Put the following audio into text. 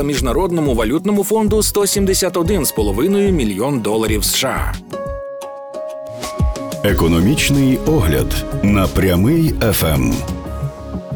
виділила Міжнародному валютному фонду $171,5 мільйон США. Економічний огляд на Прямий ФМ.